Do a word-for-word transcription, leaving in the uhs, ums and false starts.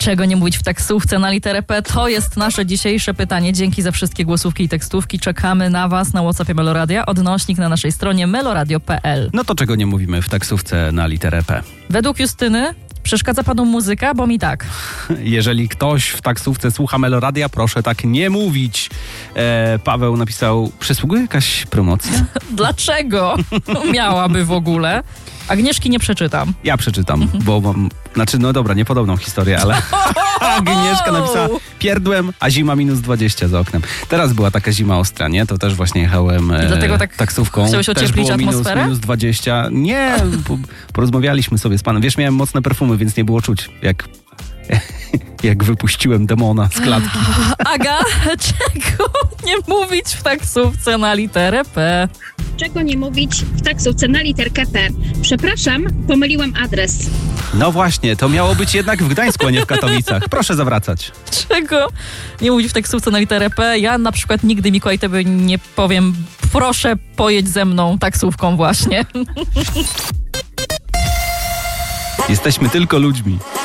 Czego nie mówić w taksówce na literę P? To jest nasze dzisiejsze pytanie. Dzięki za wszystkie głosówki i tekstówki. Czekamy na was na WhatsAppie Meloradia. Odnośnik na naszej stronie meloradio kropka p l. No to czego nie mówimy w taksówce na literę P? Według Justyny przeszkadza panu muzyka, bo mi tak. Jeżeli ktoś w taksówce słucha Meloradia, proszę tak nie mówić. E, Paweł napisał, przysługuje jakaś promocja? Dlaczego miałaby w ogóle? Agnieszki nie przeczytam. Ja przeczytam, bo mam... Znaczy, no dobra, niepodobną historię, ale Agnieszka napisała pierdłem, a zima minus dwadzieścia za oknem. Teraz była taka zima ostra, nie? To też właśnie jechałem e, dlatego tak taksówką. chciałeś ocieplić też było atmosferę? Minus, minus dwadzieścia. Nie, po, porozmawialiśmy sobie z panem. Wiesz, miałem mocne perfumy, więc nie było czuć, jak... jak wypuściłem demona z klatki. Aga, czego nie mówić w taksówce na literę P? Czego nie mówić w taksówce na literkę P? Przepraszam, pomyliłem adres. No właśnie, to miało być jednak w Gdańsku, a nie w Katowicach. Proszę zawracać. Czego nie mówić w taksówce na literę P? Ja na przykład nigdy Mikołaj tobie nie powiem, proszę pojedź ze mną taksówką właśnie. Jesteśmy tylko ludźmi.